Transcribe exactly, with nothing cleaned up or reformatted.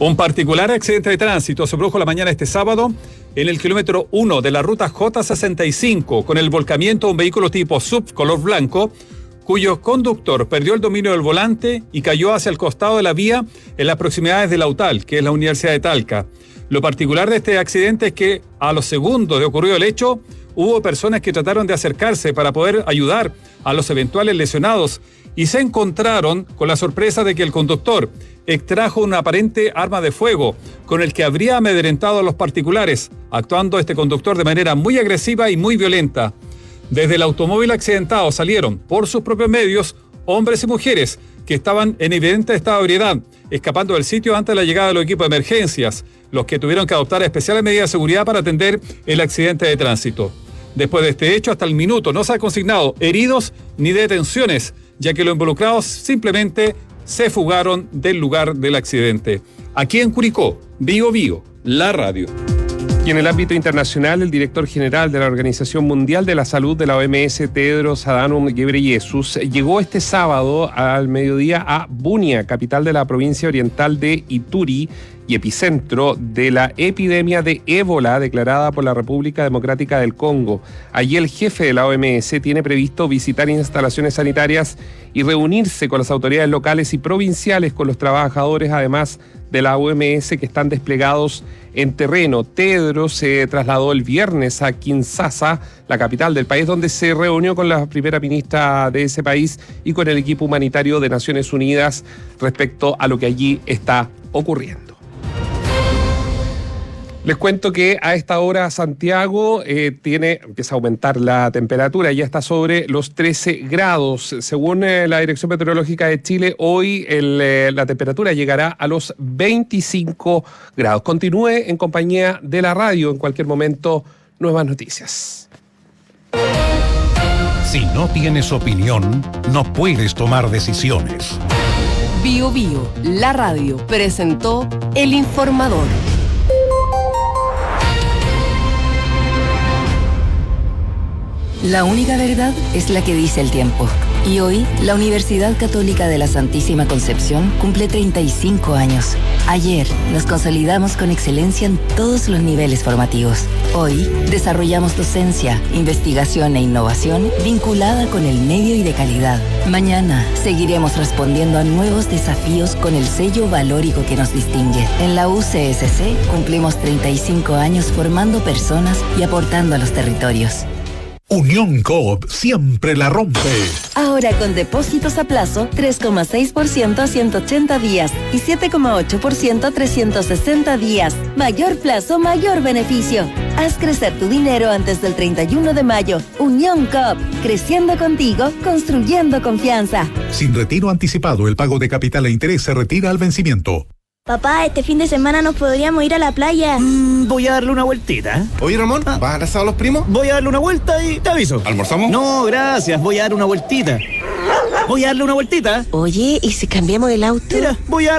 Un particular accidente de tránsito se produjo la mañana de este sábado en el kilómetro uno de la ruta J sesenta y cinco con el volcamiento de un vehículo tipo S U V color blanco, cuyo conductor perdió el dominio del volante y cayó hacia el costado de la vía en las proximidades de la U T A L, que es la Universidad de Talca. Lo particular de este accidente es que a los segundos de ocurrido el hecho, hubo personas que trataron de acercarse para poder ayudar a los eventuales lesionados y se encontraron con la sorpresa de que el conductor extrajo una aparente arma de fuego con el que habría amedrentado a los particulares, actuando este conductor de manera muy agresiva y muy violenta. Desde el automóvil accidentado salieron, por sus propios medios, hombres y mujeres que estaban en evidente estado de ebriedad, escapando del sitio antes de la llegada de los equipos de emergencias, los que tuvieron que adoptar especiales medidas de seguridad para atender el accidente de tránsito. Después de este hecho, hasta el minuto no se ha consignado heridos ni detenciones, ya que los involucrados simplemente se fugaron del lugar del accidente. Aquí en Curicó, Bío Bío, la radio. Y en el ámbito internacional, el director general de la Organización Mundial de la Salud de la O M S, Tedros Adhanom Ghebreyesus, llegó este sábado al mediodía a Bunia, capital de la provincia oriental de Ituri y epicentro de la epidemia de ébola declarada por la República Democrática del Congo. Allí el jefe de la O M S tiene previsto visitar instalaciones sanitarias y reunirse con las autoridades locales y provinciales, con los trabajadores además de la O M S que están desplegados en terreno. Tedros se trasladó el viernes a Kinshasa, la capital del país, donde se reunió con la primera ministra de ese país y con el equipo humanitario de Naciones Unidas respecto a lo que allí está ocurriendo. Les cuento que a esta hora Santiago eh, tiene, empieza a aumentar la temperatura, ya está sobre los trece grados. Según eh, la Dirección Meteorológica de Chile, hoy el, eh, la temperatura llegará a los veinticinco grados. Continúe en compañía de la radio, en cualquier momento, nuevas noticias. Si no tienes opinión, no puedes tomar decisiones. Bío Bío, la radio, presentó El Informador. La única verdad es la que dice el tiempo. Y hoy, la Universidad Católica de la Santísima Concepción cumple treinta y cinco años. Ayer, nos consolidamos con excelencia en todos los niveles formativos. Hoy, desarrollamos docencia, investigación e innovación vinculada con el medio y de calidad. Mañana, seguiremos respondiendo a nuevos desafíos con el sello valórico que nos distingue. En la U C S C, cumplimos treinta y cinco años formando personas y aportando a los territorios. Unión Coop siempre la rompe. Ahora con depósitos a plazo tres coma seis por ciento a ciento ochenta días y siete coma ocho por ciento a trescientos sesenta días. Mayor plazo, mayor beneficio. Haz crecer tu dinero antes del treinta y uno de mayo. Unión Coop, creciendo contigo, construyendo confianza. Sin retiro anticipado, el pago de capital e interés se retira al vencimiento. Papá, este fin de semana nos podríamos ir a la playa. Mm, voy a darle una vueltita. Oye, Ramón, ¿vas a abrazar a los primos? Voy a darle una vuelta y te aviso. ¿Almorzamos? No, gracias, voy a dar una vueltita. Voy a darle una vueltita. Oye, ¿y si cambiamos el auto? Mira, voy a